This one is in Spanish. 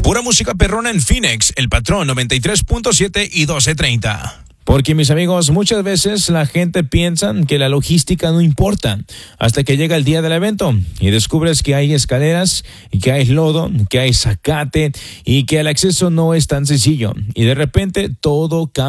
Pura música perrona en Phoenix, El Patrón 93.7 y 1230. Porque, mis amigos, muchas veces la gente piensa que la logística no importa hasta que llega el día del evento y descubres que hay escaleras, y que hay lodo, que hay zacate y que el acceso no es tan sencillo. Y de repente todo cambia.